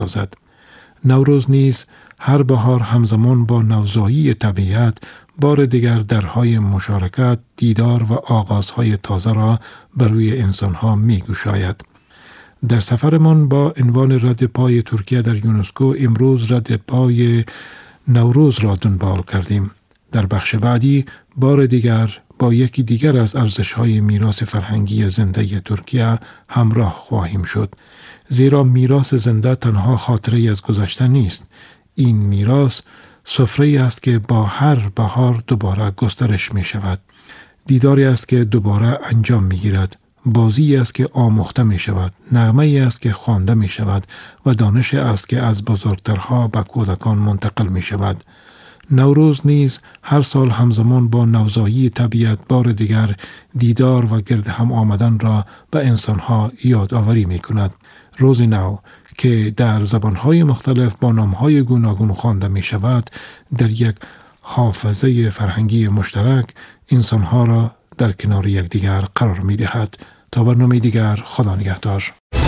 سازد. نوروز نیز هر بهار همزمان با نوزایی طبیعت بار دیگر درهای مشارکت، دیدار و آغازهای تازه را بروی انسانها می گشاید. در سفرمان با عنوان رد پای ترکیه در یونسکو امروز رد پای نوروز را دنبال کردیم. در بخش بعدی بار دیگر با یکی دیگر از ارزش‌های میراث فرهنگی زنده ترکیه همراه خواهیم شد. زیرا میراث زنده تنها خاطره از گذشته نیست. این میراث سفره‌ای است که با هر بهار دوباره گسترش می شود. دیداری است که دوباره انجام می گیرد. بازی است که آموخته می شود. نغمه‌ای است که خوانده می شود و دانش است که از بزرگترها به کودکان منتقل می شود. نوروز نیز هر سال همزمان با نوزایی طبیعت بار دیگر دیدار و گرد هم آمدن را به انسانها یادآوری می کند. روز نو که در زبانهای مختلف با نامهای گوناگون خوانده می شود، در یک حافظه فرهنگی مشترک انسانها را در کنار یکدیگر قرار می دهد. تا برنامه دیگر، خدا نگهدار.